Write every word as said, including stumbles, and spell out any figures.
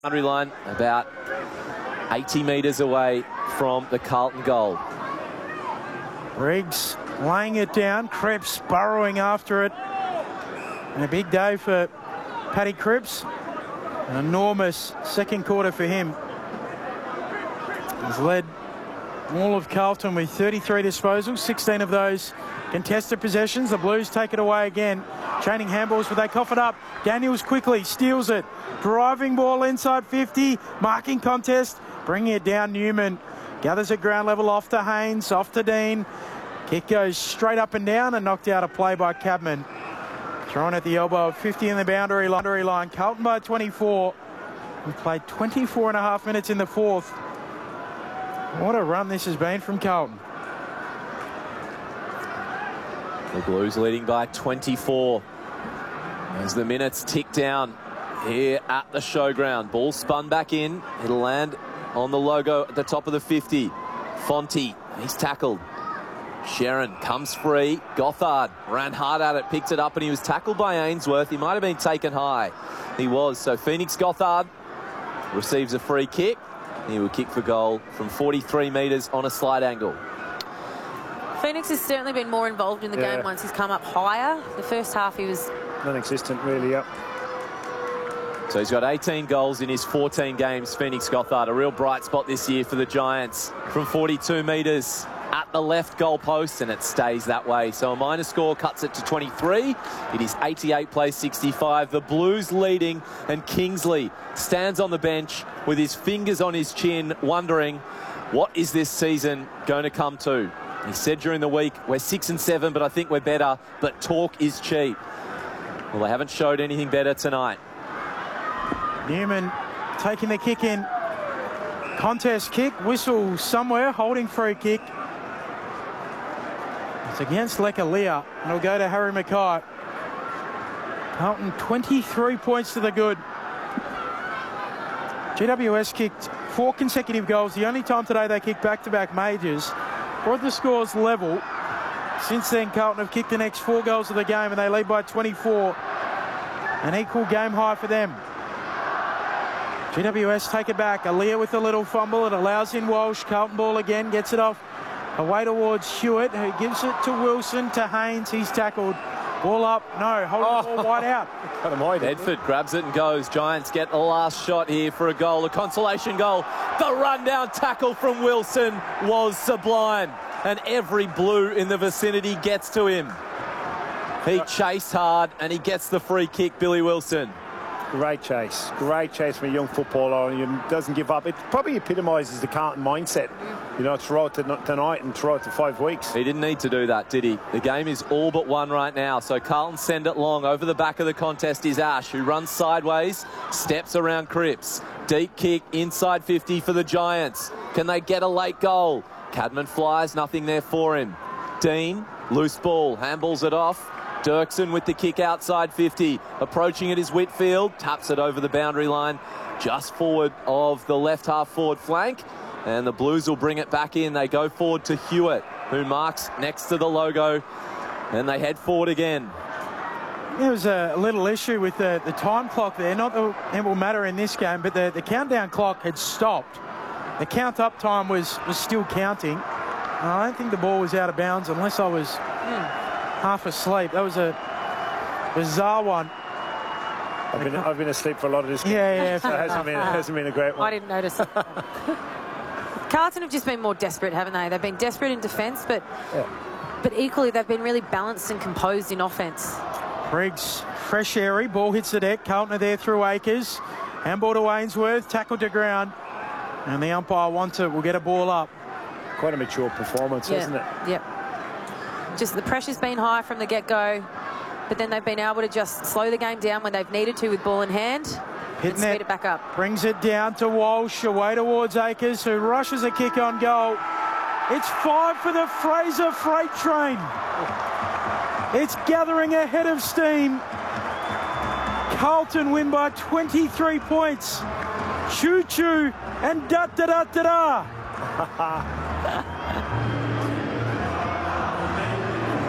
Boundary line about eighty metres away from the Carlton goal. Briggs laying it down, Cripps burrowing after it. And a big day for Paddy Cripps. An enormous second quarter for him. He's led all of Carlton with thirty-three disposals, sixteen of those contested possessions. The Blues take it away again. Training handballs, but they cough it up. Daniels quickly steals it. Driving ball inside fifty. Marking contest. Bringing it down. Newman gathers at ground level off to Haynes, off to Dean. Kick goes straight up and down and knocked out a play by Cabman. Thrown at the elbow of fifty in the boundary line. Carlton by twenty-four. We played twenty-four and a half minutes in the fourth. What a run this has been from Carlton. The Blues leading by twenty-four. As the minutes tick down here at the showground. Ball spun back in. It'll land on the logo at the top of the fifty. Fonte, he's tackled. Sharon comes free. Gothard ran hard at it, picked it up, and he was tackled by Ainsworth. He might have been taken high. He was. So Phoenix Gothard receives a free kick. He will kick for goal from forty-three metres on a slight angle. Phoenix has certainly been more involved in the yeah. game once he's come up higher. The first half he was... non-existent, really, yep. So he's got eighteen goals in his fourteen games, Phoenix Gothard. A real bright spot this year for the Giants from forty-two metres at the left goal post, and it stays that way. So a minor score cuts it to twenty-three. It is eighty-eight plays sixty-five. The Blues leading, and Kingsley stands on the bench with his fingers on his chin, wondering what is this season going to come to. He said during the week, we're six and seven, but I think we're better, but talk is cheap. Well, they haven't showed anything better tonight. Newman taking the kick in. Contest kick, whistle somewhere, holding free kick. It's against Lekalia, and it'll go to Harry Mackay. Carlton twenty-three points to the good. G W S kicked four consecutive goals. The only time today they kicked back-to-back majors. Brought the scores level. Since then, Carlton have kicked the next four goals of the game, and they lead by twenty-four. An equal game high for them. G W S take it back. Aaliyah with a little fumble. It allows in Walsh. Carlton ball again. Gets it off. Away towards Hewitt, who gives it to Wilson, to Haynes. He's tackled. Ball up. No. Hold oh. the ball wide out. Got him high, Bedford grabs it and goes. Giants get the last shot here for a goal. A consolation goal. The rundown tackle from Wilson was sublime. And every Blue in the vicinity gets to him. He chased hard and he gets the free kick, Billy Wilson. Great chase. Great chase from a young footballer, and he doesn't give up. It probably epitomises the Carlton mindset, you know, throughout the, tonight and throughout the five weeks. He didn't need to do that, did he? The game is all but won right now. So Carlton send it long. Over the back of the contest is Ash, who runs sideways, steps around Cripps. Deep kick inside fifty for the Giants. Can they get a late goal? Cadman flies, nothing there for him. Dean, loose ball, handballs it off. Dirksen with the kick outside fifty. Approaching it is Whitfield. Taps it over the boundary line just forward of the left half forward flank. And the Blues will bring it back in. They go forward to Hewitt, who marks next to the logo. And they head forward again. There was a little issue with the, the time clock there. Not that it will matter in this game, but the, the countdown clock had stopped. The count-up time was, was still counting. And I don't think the ball was out of bounds unless I was... Hmm. half asleep. That was a bizarre one. I've been, I've been asleep for a lot of this game. Yeah, yeah. So it hasn't been, it hasn't been a great one. I didn't notice it. Carlton have just been more desperate, haven't they? They've been desperate in defence, but yeah. but equally they've been really balanced and composed in offence. Briggs, fresh airy. Ball hits the deck. Carlton are there through Akers. Handball to Ainsworth. Tackled to ground. And the umpire wants it. We'll get a ball up. Quite a mature performance, yeah. hasn't it? Yep. Just the pressure's been high from the get-go, but then they've been able to just slow the game down when they've needed to with ball in hand and speed it back up. Brings it down to Walsh, away towards Akers, who rushes a kick on goal. It's five for the Fraser Freight Train. It's gathering ahead of steam. Carlton win by twenty-three points. Choo-choo and da-da-da-da-da.